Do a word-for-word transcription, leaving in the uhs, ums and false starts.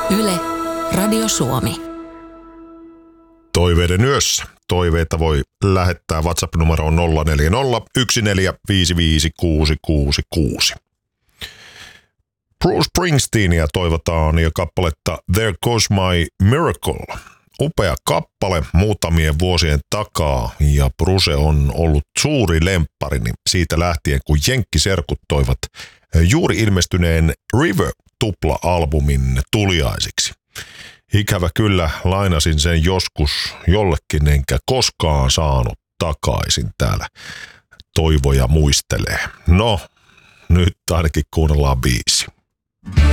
Yle, Radio Suomi. Toiveiden yössä. Toiveita voi lähettää WhatsApp-numeroon nolla neljä nolla yksi neljä viisi viisi kuusi kuusi kuusi. Bruce Springsteenia toivotaan ja kappaletta There Goes My Miracle. Upea kappale muutamien vuosien takaa ja Bruce on ollut suuri lempparini siitä lähtien, kun jenkkiserkut toivat juuri ilmestyneen River-tupla-albumin tuliaisiksi. Ikävä kyllä lainasin sen joskus jollekin, enkä koskaan saanut takaisin täällä. Toivoja muistelee. No, nyt ainakin kuunnellaan biisi.